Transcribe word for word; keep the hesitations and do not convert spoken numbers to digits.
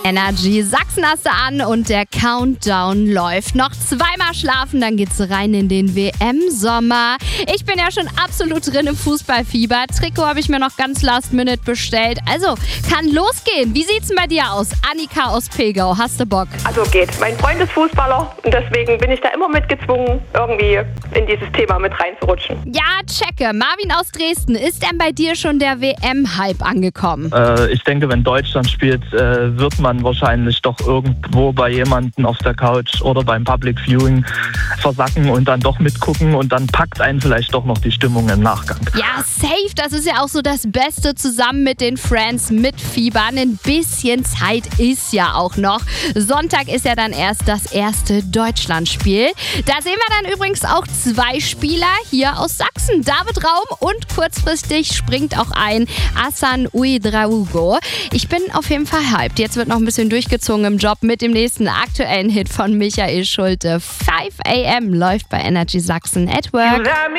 Energy Sachsen hast du an und der Countdown läuft. Noch zweimal schlafen, dann geht's rein in den W M-Sommer. Ich bin ja schon absolut drin im Fußballfieber. Trikot habe ich mir noch ganz last minute bestellt. Also, kann losgehen. Wie sieht's denn bei dir aus? Annika aus Pegau, hast du Bock? Also geht. Mein Freund ist Fußballer und deswegen bin ich da immer mitgezwungen, irgendwie in dieses Thema mit reinzurutschen. Ja, checke. Marvin aus Dresden, ist denn bei dir schon der W M-Hype angekommen? Äh, ich denke, wenn Deutschland spielt, äh, wird man wahrscheinlich doch irgendwo bei jemandem auf der Couch oder beim Public Viewing versacken und dann doch mitgucken und dann packt einen vielleicht doch noch die Stimmung im Nachgang. Ja, safe. Das ist ja auch so das Beste, zusammen mit den Friends mitfiebern. Ein bisschen Zeit ist ja auch noch. Sonntag ist ja dann erst das erste Deutschlandspiel. Da sehen wir dann übrigens auch zwei Spieler hier aus Sachsen. David Raum und kurzfristig springt auch ein Hassan Ouedraogo. Ich bin auf jeden Fall hyped. Jetzt wird noch ein bisschen durchgezogen im Job mit dem nächsten aktuellen Hit von Michael Schulte. five a m läuft bei Energy Sachsen at Work.